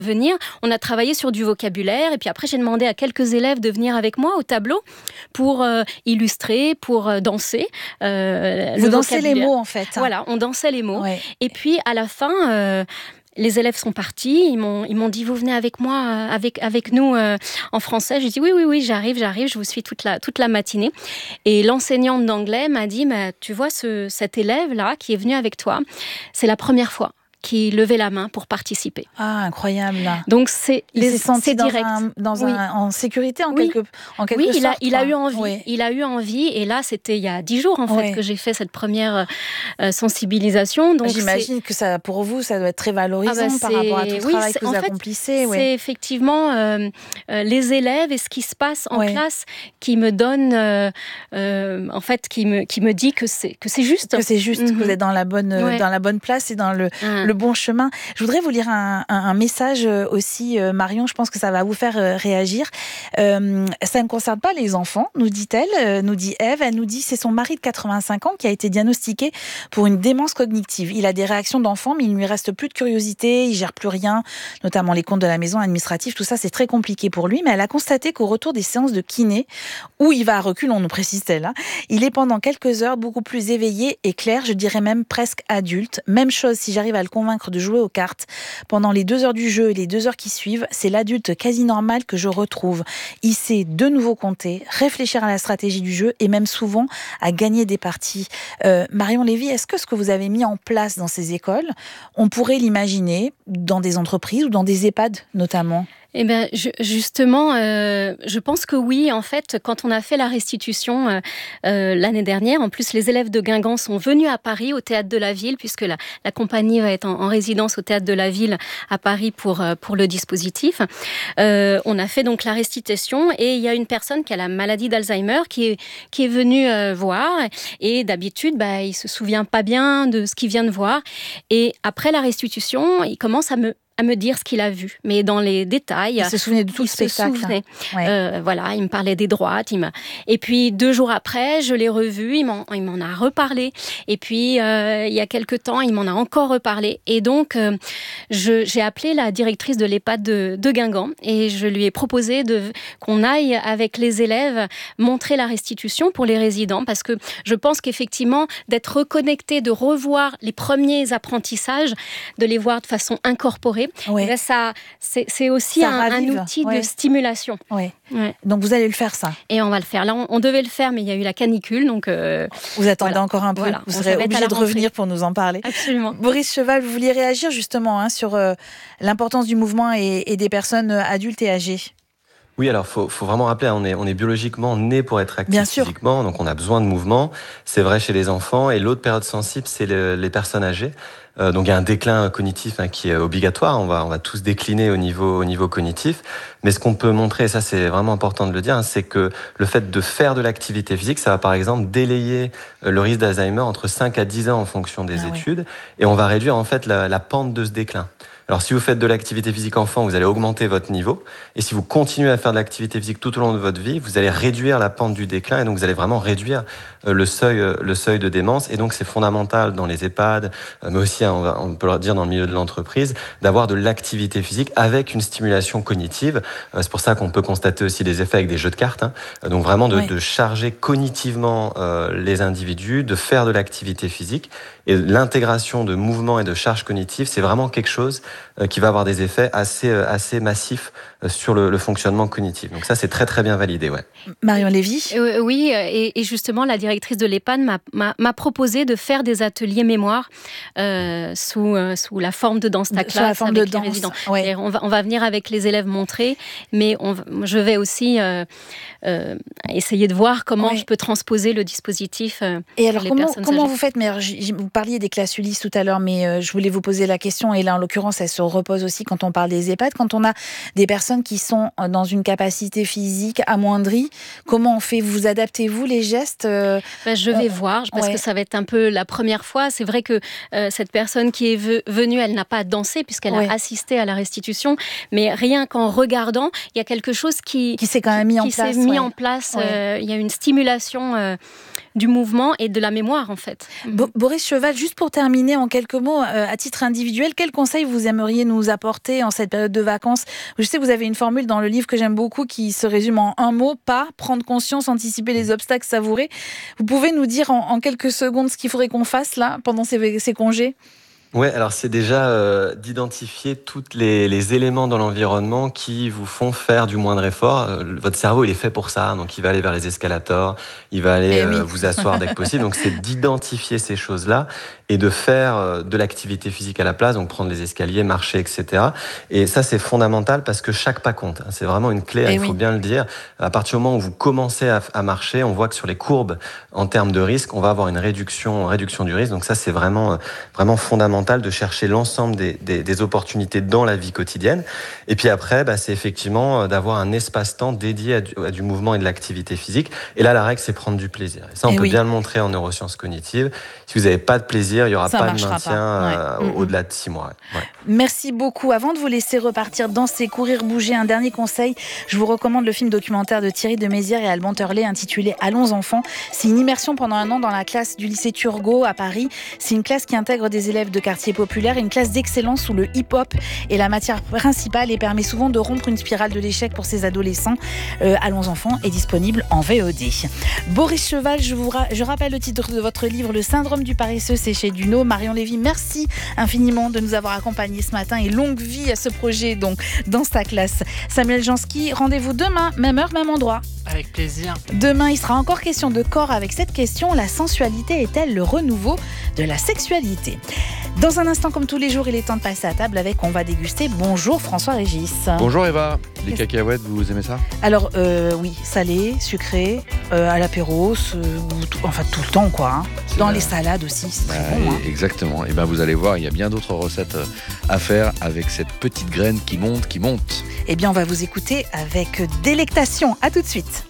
venir. On a travaillé sur du vocabulaire et puis après j'ai demandé à quelques élèves de venir avec moi au tableau pour illustrer, pour danser. Vous dansez les mots en fait. Voilà, on dansait les mots. Ouais. Et puis à la fin, les élèves sont partis. Ils m'ont dit vous venez avec moi, avec nous en français. J'ai dit oui, j'arrive. Je vous suis toute la matinée. Et l'enseignante d'anglais m'a dit tu vois cet élève là qui est venu avec toi, c'est la première fois qui levait la main pour participer. Ah, incroyable. Donc c'est direct. En sécurité en quelque sorte. Oui, il a eu envie. Oui. Il a eu envie. Et là, c'était il y a 10 jours en fait que j'ai fait cette première sensibilisation. Donc j'imagine que ça, pour vous, ça doit être très valorisant par rapport à tout le travail que vous accomplissez. C'est effectivement les élèves et ce qui se passe en classe qui me donne, en fait, qui me dit que c'est juste. Que c'est juste, que vous êtes dans la bonne place et dans le bon chemin. Je voudrais vous lire un message aussi, Marion, je pense que ça va vous faire réagir. Ça ne concerne pas les enfants, nous dit-elle, nous dit Ève. Elle nous dit c'est son mari de 85 ans qui a été diagnostiqué pour une démence cognitive. Il a des réactions d'enfant, mais il ne lui reste plus de curiosité, il gère plus rien, notamment les comptes de la maison administrative, tout ça c'est très compliqué pour lui, mais elle a constaté qu'au retour des séances de kiné, où il va à reculons, nous précise-t-elle, il est pendant quelques heures beaucoup plus éveillé et clair, je dirais même presque adulte. Même chose si j'arrive à le convaincre de jouer aux cartes. Pendant les 2 heures du jeu et les 2 heures qui suivent, c'est l'adulte quasi normal que je retrouve. Il sait de nouveau compter, réfléchir à la stratégie du jeu et même souvent à gagner des parties. Marion Lévy, est-ce que ce que vous avez mis en place dans ces écoles, on pourrait l'imaginer dans des entreprises ou dans des EHPAD notamment ? Eh bien, justement, je pense que oui. En fait, quand on a fait la restitution l'année dernière, en plus, les élèves de Guingamp sont venus à Paris, au Théâtre de la Ville, puisque la compagnie va être en résidence au Théâtre de la Ville à Paris pour le dispositif. On a fait donc la restitution et il y a une personne qui a la maladie d'Alzheimer qui est venue voir. Et d'habitude, il se souvient pas bien de ce qu'il vient de voir. Et après la restitution, il commence à me dire ce qu'il a vu, mais dans les détails. Il se souvenait de tout le spectacle. Voilà, il me parlait des droites. Et puis 2 jours après, je l'ai revu, il m'en a reparlé. Et puis il y a quelque temps, il m'en a encore reparlé. Et donc j'ai appelé la directrice de l'EHPAD de Guingamp et je lui ai proposé qu'on aille avec les élèves montrer la restitution pour les résidents, parce que je pense qu'effectivement d'être reconnecté, de revoir les premiers apprentissages, de les voir de façon incorporée. Là, ça, c'est aussi un outil de stimulation. Donc vous allez le faire, ça. Et on va le faire. Là, on devait le faire, mais il y a eu la canicule. Donc, vous attendez encore un peu. Voilà. Vous serez obligé de revenir pour nous en parler. Absolument. Boris Cheval, vous vouliez réagir justement sur l'importance du mouvement et des personnes adultes et âgées. Oui, alors faut vraiment rappeler, on est biologiquement né pour être actif physiquement, donc on a besoin de mouvement. C'est vrai chez les enfants, et l'autre période sensible, c'est les personnes âgées. Donc il y a un déclin cognitif qui est obligatoire. On va tous décliner au niveau cognitif. Mais ce qu'on peut montrer, et ça c'est vraiment important de le dire, c'est que le fait de faire de l'activité physique, ça va par exemple délayer le risque d'Alzheimer entre 5 à 10 ans en fonction des études, et on va réduire en fait la pente de ce déclin. Alors si vous faites de l'activité physique enfant, vous allez augmenter votre niveau, et si vous continuez à faire de l'activité physique tout au long de votre vie, vous allez réduire la pente du déclin, et donc vous allez vraiment réduire le seuil de démence. Et donc c'est fondamental dans les EHPAD, mais aussi on peut le dire dans le milieu de l'entreprise, d'avoir de l'activité physique avec une stimulation cognitive. C'est pour ça qu'on peut constater aussi des effets avec des jeux de cartes. Donc vraiment de charger cognitivement les individus, de faire de l'activité physique. Et l'intégration de mouvements et de charges cognitives, c'est vraiment quelque chose qui va avoir des effets assez massifs sur le fonctionnement cognitif. Donc ça, c'est très très bien validé. Marion Lévy. Oui, et justement, la directrice de l'EHPAD m'a proposé de faire des ateliers mémoire sous la forme de danse ta classe avec les résidents. Et on va venir avec les élèves montrer, mais je vais aussi essayer de voir comment je peux transposer le dispositif. Et alors, comment vous faites? Vous parliez des classes Ulysse tout à l'heure, mais je voulais vous poser la question, et là en l'occurrence elle se repose aussi quand on parle des EHPAD, quand on a des personnes qui sont dans une capacité physique amoindrie, comment on fait? Vous adaptez-vous les gestes? Je vais voir, parce que ça va être un peu la première fois. C'est vrai que cette personne qui est venue, elle n'a pas dansé puisqu'elle a assisté à la restitution, mais rien qu'en regardant, il y a quelque chose qui s'est quand même mis en place. Il y a une stimulation du mouvement et de la mémoire en fait. Boris Cheval, juste pour terminer en quelques mots, à titre individuel, quel conseil vous aimeriez nous apporter en cette période de vacances ? Je sais que vous avez une formule dans le livre que j'aime beaucoup qui se résume en un mot, pas, prendre conscience, anticiper les obstacles, savourer. Vous pouvez nous dire en quelques secondes ce qu'il faudrait qu'on fasse là pendant ces congés ? Ouais, alors c'est déjà d'identifier tous les éléments dans l'environnement qui vous font faire du moindre effort. Votre cerveau, il est fait pour ça, donc il va aller vers les escalators, il va aller vous asseoir dès que possible. Donc c'est d'identifier ces choses-là et de faire de l'activité physique à la place, donc prendre les escaliers, marcher, etc. Et ça, c'est fondamental parce que chaque pas compte. C'est vraiment une clé, il faut bien le dire. À partir du moment où vous commencez à marcher, on voit que sur les courbes, en termes de risque, on va avoir une réduction du risque. Donc ça, c'est vraiment fondamental de chercher l'ensemble des opportunités dans la vie quotidienne. Et puis après, c'est effectivement d'avoir un espace-temps dédié à du mouvement et de l'activité physique. Et là, la règle, c'est prendre du plaisir. Et ça, on peut bien le montrer en neurosciences cognitives. Si vous n'avez pas de plaisir, il n'y aura pas de maintien au-delà de 6 mois. Ouais. Merci beaucoup. Avant de vous laisser repartir danser, courir, bouger, un dernier conseil, je vous recommande le film documentaire de Thierry de Mézières et Alban Turlet intitulé « Allons enfants ». C'est une immersion pendant un an dans la classe du lycée Turgot à Paris. C'est une classe qui intègre des élèves de quartiers populaires, une classe d'excellence où le hip-hop est la matière principale et permet souvent de rompre une spirale de l'échec pour ces adolescents. Allons enfants est disponible en VOD. Boris Cheval, je rappelle le titre de votre livre, Le syndrome du paresseux, c'est chez Duno. Marion Lévy, merci infiniment de nous avoir accompagnés ce matin et longue vie à ce projet donc dans sa classe. Samuel Jansky, rendez-vous demain, même heure, même endroit. Avec plaisir. Demain, il sera encore question de corps avec cette question: la sensualité est-elle le renouveau de la sexualité ? Dans un instant, comme tous les jours, il est temps de passer à table avec On va déguster. Bonjour François Régis. Bonjour Eva. Les cacahuètes, vous aimez ça ? Alors oui, salé, sucré, à l'apéro, enfin tout le temps quoi. Dans les salades aussi, c'est très bon. Exactement. Et vous allez voir, il y a bien d'autres recettes à faire avec cette petite graine qui monte. Eh bien, on va vous écouter avec délectation. À tout de suite.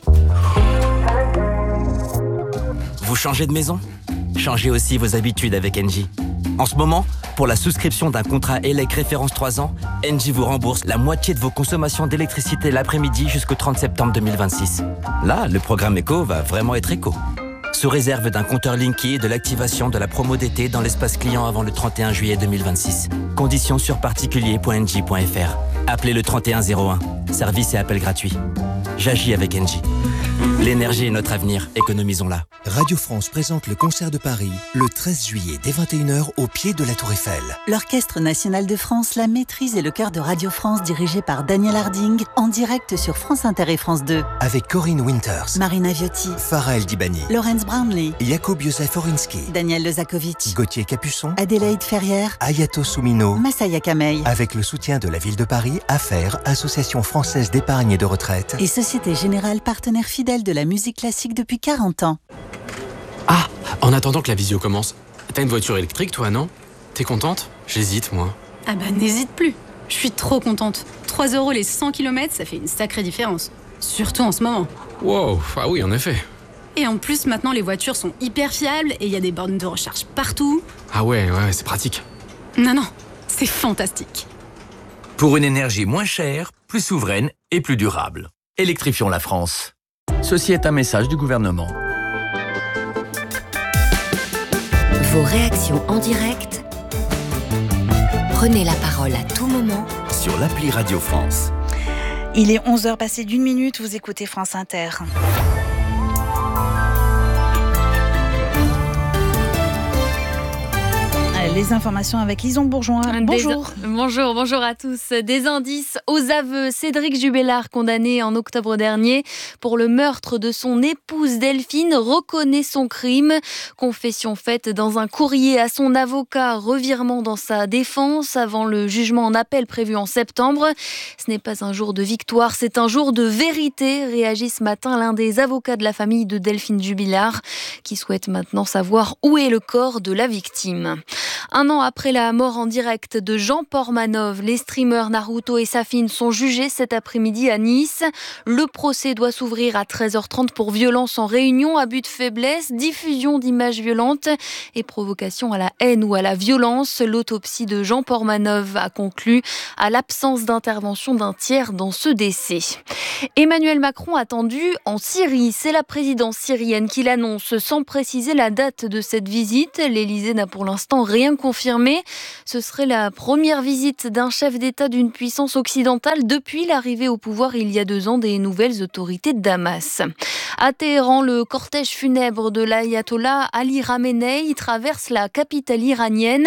Vous changez de maison ? Changez aussi vos habitudes avec Engie. En ce moment, pour la souscription d'un contrat ELEC référence 3 ans, Engie vous rembourse la moitié de vos consommations d'électricité l'après-midi jusqu'au 30 septembre 2026. Là, le programme éco va vraiment être éco. Sous réserve d'un compteur Linky et de l'activation de la promo d'été dans l'espace client avant le 31 juillet 2026. Conditions sur particulier.engie.fr. Appelez le 3101. Service et appel gratuit. J'agis avec Engie. L'énergie est notre avenir, économisons-la. Radio France présente le concert de Paris le 13 juillet dès 21h au pied de la Tour Eiffel. L'Orchestre National de France, la maîtrise et le chœur de Radio France dirigé par Daniel Harding en direct sur France Inter et France 2. Avec Corinne Winters, Marina Viotti, Farah El Dibani, Laurence Brownlee, Jakub Józef Orinski, Daniel Lezakovic, Gauthier Capuçon, Adélaïde Ferrière, Ayato Soumino, Massaya Kamei. Avec le soutien de la ville de Paris, AFER, Association française d'épargne et de retraite, et Société Générale, partenaire fidèle de la musique classique depuis 40 ans. Ah, en attendant que la visio commence, t'as une voiture électrique toi, non ? T'es contente ? J'hésite moi. Ah n'hésite plus. Je suis trop contente. 3 € les 100 km, ça fait une sacrée différence. Surtout en ce moment. Wow, ah oui en effet. Et en plus, maintenant les voitures sont hyper fiables et il y a des bornes de recharge partout. Ah ouais, c'est pratique. Non, c'est fantastique. Pour une énergie moins chère, plus souveraine et plus durable. Électrifions la France. Ceci est un message du gouvernement. Vos réactions en direct. Prenez la parole à tout moment sur l'appli Radio France. Il est 11h passé d'1 minute, vous écoutez France Inter. Les informations avec Lison Bourgeois. Bonjour. Bonjour à tous. Des indices aux aveux. Cédric Jubellard, condamné en octobre dernier pour le meurtre de son épouse Delphine, reconnaît son crime. Confession faite dans un courrier à son avocat. Revirement dans sa défense avant le jugement en appel prévu en septembre. Ce n'est pas un jour de victoire, c'est un jour de vérité, réagit ce matin l'un des avocats de la famille de Delphine Jubillard, qui souhaite maintenant savoir où est le corps de la victime. Un an après la mort en direct de Jean Portmanov, les streamers Naruto et Safin sont jugés cet après-midi à Nice. Le procès doit s'ouvrir à 13h30 pour violence en réunion, abus de faiblesse, diffusion d'images violentes et provocation à la haine ou à la violence. L'autopsie de Jean Portmanov a conclu à l'absence d'intervention d'un tiers dans ce décès. Emmanuel Macron attendu en Syrie. C'est la présidence syrienne qui l'annonce sans préciser la date de cette visite. L'Élysée n'a pour l'instant rien confirmé. Ce serait la première visite d'un chef d'État d'une puissance occidentale depuis l'arrivée au pouvoir il y a 2 ans des nouvelles autorités de Damas. À Téhéran, le cortège funèbre de l'ayatollah Ali Khamenei traverse la capitale iranienne.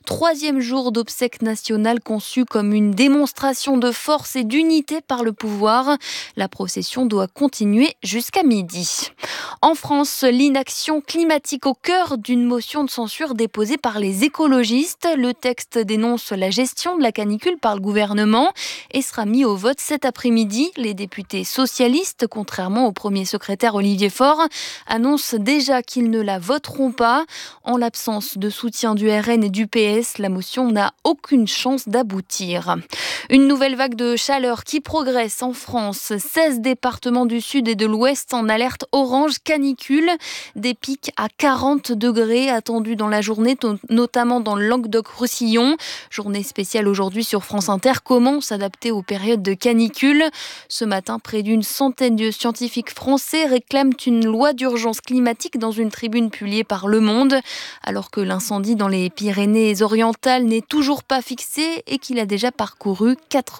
3e jour d'obsèques nationales conçu comme une démonstration de force et d'unité par le pouvoir. La procession doit continuer jusqu'à midi. En France, l'inaction climatique au cœur d'une motion de censure déposée par les écologistes. Le texte dénonce la gestion de la canicule par le gouvernement et sera mis au vote cet après-midi. Les députés socialistes, contrairement au premier secrétaire Olivier Faure, annoncent déjà qu'ils ne la voteront pas. En l'absence de soutien du RN et du PS, la motion n'a aucune chance d'aboutir. Une nouvelle vague de chaleur qui progresse en France. 16 départements du sud et de l'ouest en alerte orange canicule. Des pics à 40 degrés attendus dans la journée, notamment dans le Languedoc-Roussillon. Journée spéciale aujourd'hui sur France Inter. Comment s'adapter aux périodes de canicule ? Ce matin, près d'une centaine de scientifiques français réclament une loi d'urgence climatique dans une tribune publiée par Le Monde, alors que l'incendie dans les Pyrénées-Orientales n'est toujours pas fixé et qu'il a déjà parcouru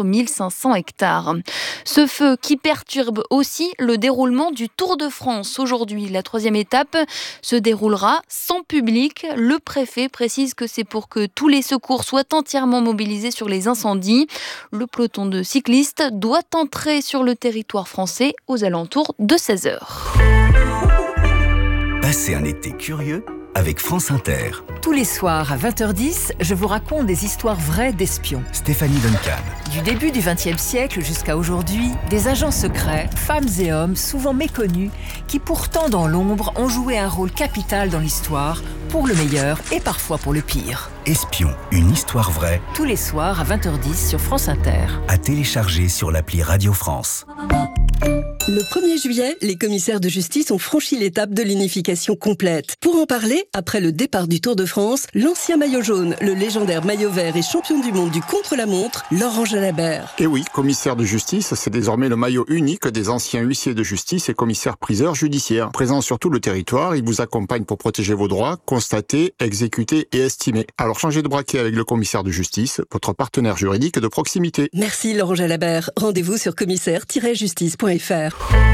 4500 hectares. Ce feu qui perturbe aussi le déroulement du Tour de France. Aujourd'hui, la 3e étape se déroulera sans public. Le préfet précise que c'est pour que tous les secours soient entièrement mobilisés sur les incendies. Le peloton de cyclistes doit entrer sur le territoire français aux alentours de 16h. Passez un été curieux avec France Inter. Tous les soirs à 20h10, je vous raconte des histoires vraies d'espions. Stéphanie Duncan. Du début du XXe siècle jusqu'à aujourd'hui, des agents secrets, femmes et hommes souvent méconnus, qui pourtant dans l'ombre ont joué un rôle capital dans l'histoire, pour le meilleur et parfois pour le pire. Espion, une histoire vraie. Tous les soirs à 20h10 sur France Inter. À télécharger sur l'appli Radio France. Le 1er juillet, les commissaires de justice ont franchi l'étape de l'unification complète. Pour en parler, après le départ du Tour de France, l'ancien maillot jaune, le légendaire maillot vert et champion du monde du contre-la-montre, Laurent Jalabert. Et oui, commissaire de justice, c'est désormais le maillot unique des anciens huissiers de justice et commissaires-priseurs judiciaires. Présents sur tout le territoire, ils vous accompagnent pour protéger vos droits, constater, exécuter et estimer. Alors changez de braquet avec le commissaire de justice, votre partenaire juridique de proximité. Merci Laurent Jalabert. Rendez-vous sur commissaire-justice.fr.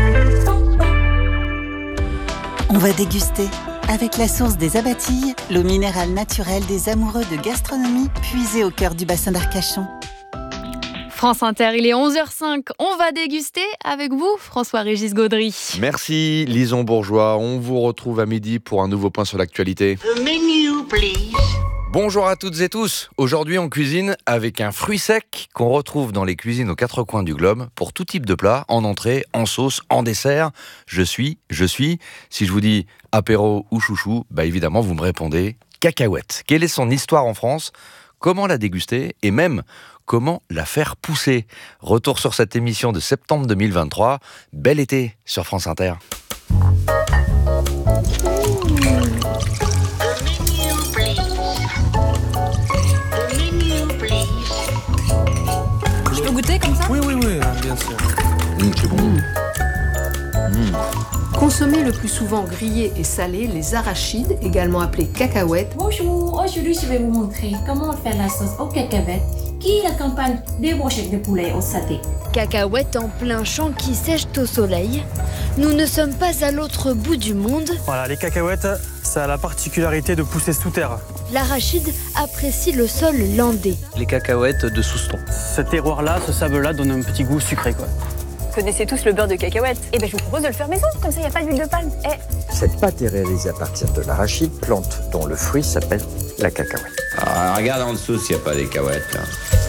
On va déguster avec la source des Abatilles, l'eau minérale naturelle des amoureux de gastronomie, puisée au cœur du bassin d'Arcachon. France Inter, il est 11h05. On va déguster avec vous, François-Régis Gaudry. Merci, Lison Bourgeois. On vous retrouve à midi pour un nouveau point sur l'actualité. The menu, please. Bonjour à toutes et tous. Aujourd'hui, on cuisine avec un fruit sec qu'on retrouve dans les cuisines aux 4 coins du globe pour tout type de plat, en entrée, en sauce, en dessert. Je suis. Si je vous dis apéro ou chouchou, évidemment, vous me répondez cacahuète. Quelle est son histoire en France ? Comment la déguster ? Et même, comment la faire pousser ? Retour sur cette émission de septembre 2023. Bel été sur France Inter. Je peux goûter comme ça ? Oui, bien sûr. C'est bon. Consommés le plus souvent grillés et salés, les arachides, également appelés cacahuètes. Bonjour, aujourd'hui je vais vous montrer comment faire la sauce aux cacahuètes qui accompagne des brochettes de poulet au saté. Cacahuètes en plein champ qui sèchent au soleil. Nous ne sommes pas à l'autre bout du monde. Voilà, les cacahuètes, ça a la particularité de pousser sous terre. L'arachide apprécie le sol landais. Les cacahuètes de Souston. Ce terroir-là, ce sable-là donne un petit goût sucré, quoi. Vous connaissez tous le beurre de cacahuète. Je vous propose de le faire maison, comme ça il n'y a pas d'huile de palme. Cette pâte est réalisée à partir de l'arachide, plante dont le fruit s'appelle la cacahuète. Alors, regarde en dessous s'il n'y a pas des cacahuètes. Là.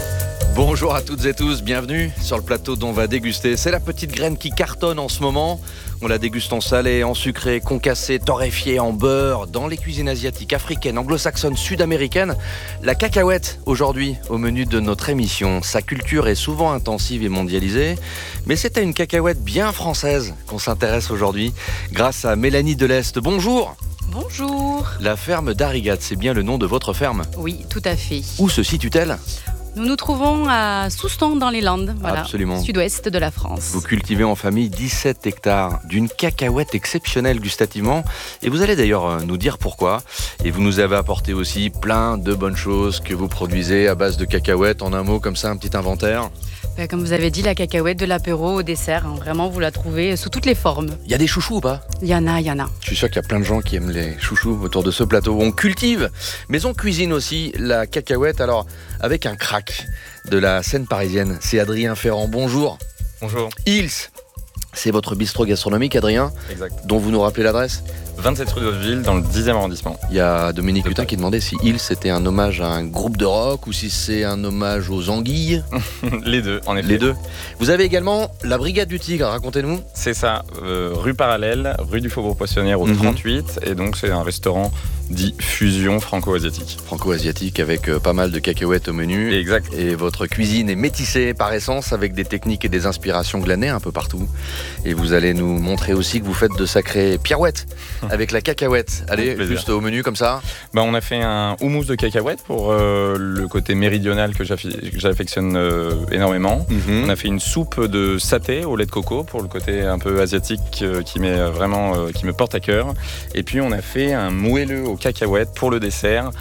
Bonjour à toutes et tous, bienvenue sur le plateau d'On va déguster. C'est la petite graine qui cartonne en ce moment. On la déguste en salé, en sucré, concassé, torréfié, en beurre, dans les cuisines asiatiques, africaines, anglo-saxonnes, sud-américaines. La cacahuète, aujourd'hui, au menu de notre émission. Sa culture est souvent intensive et mondialisée, mais c'est à une cacahuète bien française qu'on s'intéresse aujourd'hui, grâce à Mélanie Deleste. Bonjour. Bonjour. La ferme d'Arigat, c'est bien le nom de votre ferme? Oui, tout à fait. Où se situe-t-elle? Nous nous trouvons à Souston dans les Landes, voilà, Absolument. Sud-ouest de la France. Vous cultivez en famille 17 hectares d'une cacahuète exceptionnelle gustativement et vous allez d'ailleurs nous dire pourquoi. Et vous nous avez apporté aussi plein de bonnes choses que vous produisez à base de cacahuètes. En un mot, comme ça, un petit inventaire. Comme vous avez dit, la cacahuète de l'apéro au dessert, hein, vraiment vous la trouvez sous toutes les formes. Il y a des chouchous ou pas? Il y en a. Je suis sûr qu'il y a plein de gens qui aiment les chouchous autour de ce plateau. On cultive, mais on cuisine aussi la cacahuète, alors avec un crack de la scène parisienne. C'est Adrien Ferrand, bonjour. Bonjour. Hills, c'est votre bistrot gastronomique, Adrien. Exact. Dont vous nous rappelez l'adresse? 27 rue d'Hauteville, dans le 10e arrondissement. Il y a Dominique Hutin qui demandait si Hills c'était un hommage à un groupe de rock ou si c'est un hommage aux anguilles. Les deux, en effet. Les deux. Vous avez également la Brigade du Tigre, racontez-nous. C'est ça, rue Parallèle, rue du Faubourg Poissonnière au 38. Et donc c'est un restaurant dit fusion franco-asiatique. Franco-asiatique avec pas mal de cacahuètes au menu. Exact. Et votre cuisine est métissée par essence avec des techniques et des inspirations glanées un peu partout. Et vous allez nous montrer aussi que vous faites de sacrées pirouettes avec la cacahuète. Allez, juste au menu comme ça. On a fait un houmous de cacahuètes pour le côté méridional que j'affectionne énormément. On a fait une soupe de saté au lait de coco pour le côté un peu asiatique qui me porte à cœur. Et puis on a fait un moelleux aux cacahuètes pour le dessert.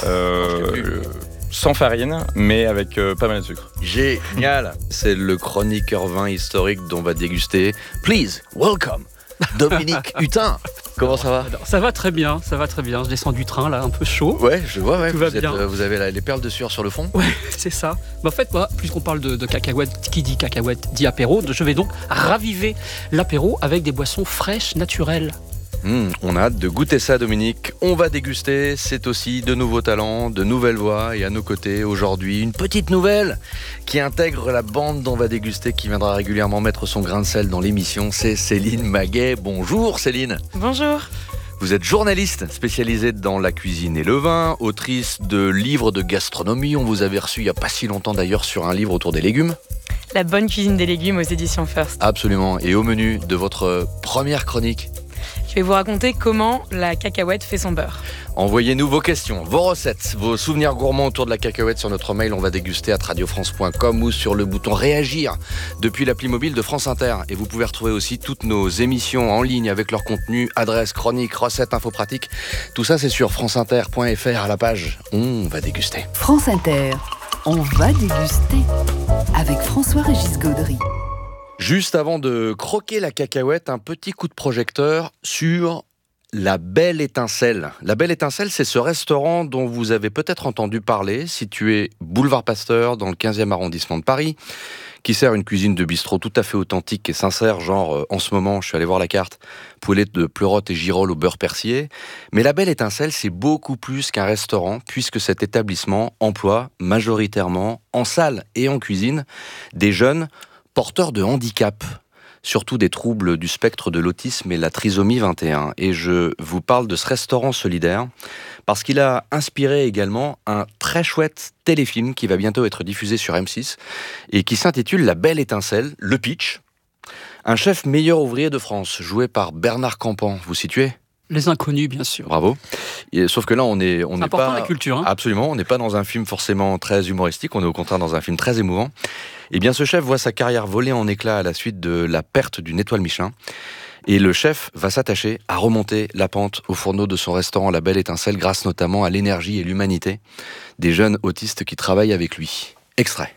Sans farine, mais avec pas mal de sucre. Génial. C'est le chroniqueur vin historique dont on va déguster. Please, welcome, Dominique Hutin. Comment ça va? Ça va très bien, Je descends du train, là, un peu chaud. Ouais, je vois, ouais. Tout va bien. Vous avez les perles de sueur sur le fond? Ouais, c'est ça. En fait, puisqu'on parle de cacahuètes, qui dit cacahuète dit apéro, je vais donc raviver l'apéro avec des boissons fraîches, naturelles. On a hâte de goûter ça, Dominique. On va déguster, c'est aussi de nouveaux talents, de nouvelles voix. Et à nos côtés, aujourd'hui, une petite nouvelle qui intègre la bande d'On va déguster, qui viendra régulièrement mettre son grain de sel dans l'émission. C'est Céline Maguet. Bonjour Céline. Bonjour. Vous êtes journaliste spécialisée dans la cuisine et le vin, autrice de livres de gastronomie. On vous avait reçu il n'y a pas si longtemps d'ailleurs sur un livre autour des légumes. La bonne cuisine des légumes aux éditions First. Absolument. Et au menu de votre première chronique, je vais vous raconter comment la cacahuète fait son beurre. Envoyez-nous vos questions, vos recettes, vos souvenirs gourmands autour de la cacahuète sur notre mail on va déguster @radiofrance.com ou sur le bouton réagir depuis l'appli mobile de France Inter. Et vous pouvez retrouver aussi toutes nos émissions en ligne avec leur contenu, adresse, chroniques, recettes, infos pratiques. Tout ça c'est sur franceinter.fr à la page On va déguster. France Inter, on va déguster avec François-Régis Gaudry. Juste avant de croquer la cacahuète, un petit coup de projecteur sur La Belle Étincelle. La Belle Étincelle, c'est ce restaurant dont vous avez peut-être entendu parler, situé boulevard Pasteur, dans le 15e arrondissement de Paris, qui sert une cuisine de bistrot tout à fait authentique et sincère, genre en ce moment, je suis allé voir la carte, poulet de pleurote et girolles au beurre persillé. Mais La Belle Étincelle, c'est beaucoup plus qu'un restaurant, puisque cet établissement emploie majoritairement, en salle et en cuisine, des jeunes porteurs de handicap, surtout des troubles du spectre de l'autisme et la trisomie 21. Et je vous parle de ce restaurant solidaire parce qu'il a inspiré également un très chouette téléfilm qui va bientôt être diffusé sur M6 et qui s'intitule La Belle Étincelle, le pitch. Un chef meilleur ouvrier de France, joué par Bernard Campan. Vous situez ? Les Inconnus, bien sûr. Bravo. Sauf que là, on n'est pas... la culture. Hein. Absolument, on n'est pas dans un film forcément très humoristique, on est au contraire dans un film très émouvant. Eh bien, ce chef voit sa carrière voler en éclats à la suite de la perte d'une étoile Michelin. Et le chef va s'attacher à remonter la pente au fourneau de son restaurant La Belle Étincelle, grâce notamment à l'énergie et l'humanité des jeunes autistes qui travaillent avec lui. Extrait.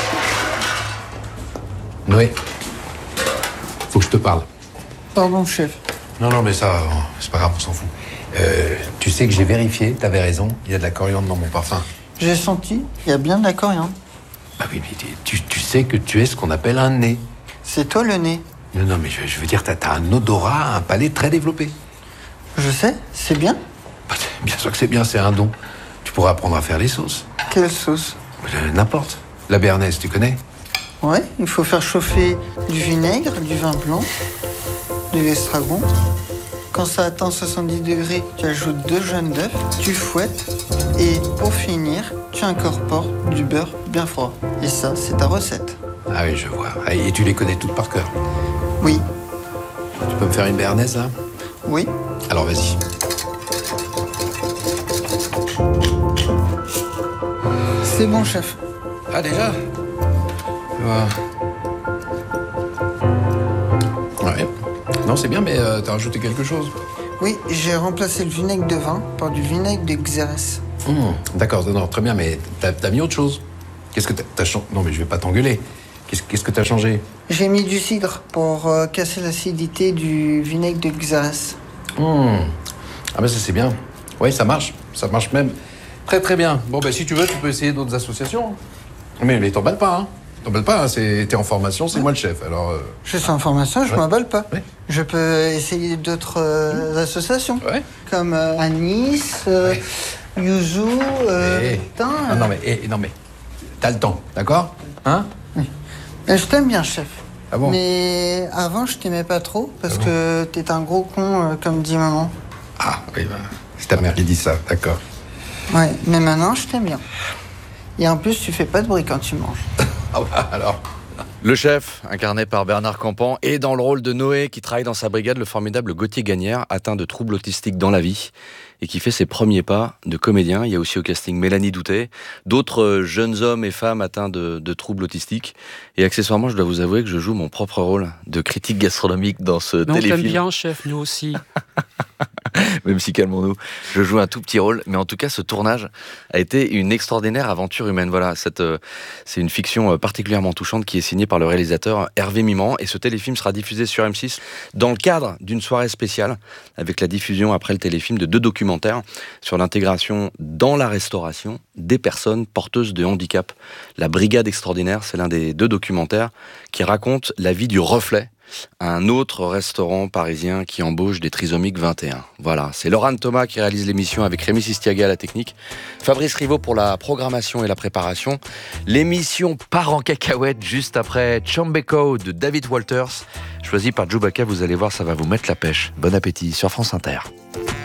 Noé, faut que je te parle. Pardon, chef. Non, mais ça, c'est pas grave, on s'en fout. Tu sais que j'ai vérifié, t'avais raison, il y a de la coriandre dans mon parfum. J'ai senti, il y a bien de la coriandre. Ah oui, mais tu sais que tu es ce qu'on appelle un nez. C'est toi le nez. Non, mais je veux dire, t'as un odorat, un palais très développé. Je sais, c'est bien. Bien sûr que c'est bien, c'est un don. Tu pourras apprendre à faire les sauces. Quelle sauce? N'importe. La béarnaise, tu connais? Ouais, il faut faire chauffer du vinaigre, du vin blanc, de l'estragon. Quand ça atteint 70 degrés, tu ajoutes 2 jaunes d'œufs, tu fouettes et pour finir, tu incorpores du beurre bien froid. Et ça, c'est ta recette. Ah oui, je vois. Ah, et tu les connais toutes par cœur? Oui. Tu peux me faire une béarnaise, là? Oui. Alors, vas-y. C'est bon, chef. Ah, déjà? Ouais. Non, c'est bien, mais t'as rajouté quelque chose? Oui, j'ai remplacé le vinaigre de vin par du vinaigre de Xérès. D'accord, non, très bien, mais t'as mis autre chose? Qu'est-ce que t'as changé? Non, mais je vais pas t'engueuler. Qu'est-ce que t'as changé? J'ai mis du cidre pour casser l'acidité du vinaigre de Xérès. Ah ben ça c'est bien. Oui, ça marche même très très bien. Bon ben si tu veux, tu peux essayer d'autres associations. Mais t'emballes pas, hein. T'emballes pas, hein. T'es en formation, c'est moi le chef, alors... Je suis en formation, je m'emballe pas. Ouais. Je peux essayer d'autres associations. Ouais. Comme Anis, Yuzu, putain... Non mais, t'as le temps, d'accord? Hein? Oui. Je t'aime bien, chef. Ah bon? Mais avant, je t'aimais pas trop, parce que t'es un gros con, comme dit maman. Ah, oui, bah, c'est ta mère qui dit ça, d'accord. Ouais, mais maintenant, je t'aime bien. Et en plus, tu fais pas de bruit quand tu manges. Ah bah, alors... Le chef, incarné par Bernard Campan, et dans le rôle de Noé, qui travaille dans sa brigade, le formidable Gauthier Gagnère, atteint de troubles autistiques dans la vie, et qui fait ses premiers pas de comédien. Il y a aussi au casting Mélanie Doutet, d'autres jeunes hommes et femmes atteints de troubles autistiques. Et accessoirement, je dois vous avouer que je joue mon propre rôle de critique gastronomique dans ce téléfilm. On t'aime bien, chef, nous aussi. Même si, calmons-nous, je joue un tout petit rôle. Mais en tout cas, ce tournage a été une extraordinaire aventure humaine. Voilà, c'est une fiction particulièrement touchante qui est signée par le réalisateur Hervé Mimran. Et ce téléfilm sera diffusé sur M6 dans le cadre d'une soirée spéciale, avec la diffusion après le téléfilm de 2 documentaires sur l'intégration dans la restauration des personnes porteuses de handicap. La Brigade extraordinaire, c'est l'un des 2 documentaires qui raconte la vie du Reflet, un autre restaurant parisien qui embauche des trisomiques 21. Voilà, c'est Laurent Thomas qui réalise l'émission avec Rémi Sistiaga à la technique, Fabrice Rivaud pour la programmation et la préparation. L'émission part en cacahuète juste après Chambeko de David Walters, choisi par Chewbacca. Vous allez voir, ça va vous mettre la pêche. Bon appétit sur France Inter.